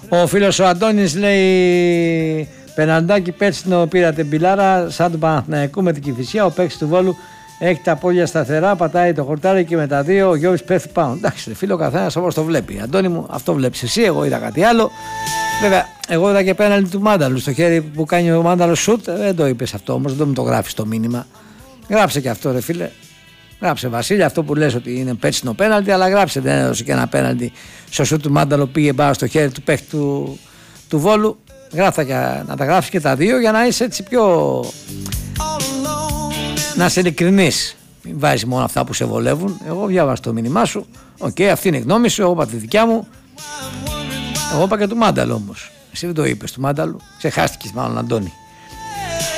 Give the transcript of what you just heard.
Ο φίλος ο Αντώνης λέει: Πεναντάκι Πέτσινο πήρατε μπιλάρα σαν του Παναθηναϊκού με την Κηφισιά. Ο παίκτης του Βόλου έχει τα πόδια σταθερά, πατάει το χορτάρι και με τα δύο ο Γιώργης πέφτει πάνω. Εντάξει, φίλο, ο καθένας όπως το βλέπει. Αντώνη μου, αυτό βλέπεις εσύ. Εγώ είδα κάτι άλλο. Βέβαια, εγώ είδα και πέναλτι του Μάνταλου στο χέρι που κάνει ο Μάνταλο σουτ. Δεν το είπες αυτό όμως, δεν μου το γράφεις το μήνυμα. Γράψε και αυτό, ρε φίλε. Γράψε, Βασίλη, αυτό που λες ότι είναι πέτσινο πέναλτι, αλλά γράψε, δεν έδωσε και ένα πέναλτι στο σουτ του Μάνταλο, πήγε πάνω στο χέρι του παίχτη του Βόλου. Γράφτα και να τα γράψεις και τα δύο για να είσαι έτσι πιο. Να είσαι ειλικρινής. Μην βάζεις μόνο αυτά που σε βολεύουν. Εγώ διάβασα το μήνυμά σου. Οκ, αυτή είναι η γνώμη σου. Εγώ είπα τη δικιά μου. Εγώ είπα και του Μάνταλου όμως. Εσύ δεν το είπες του Μάνταλου. Ξεχάστηκες μάλλον, Αντώνη.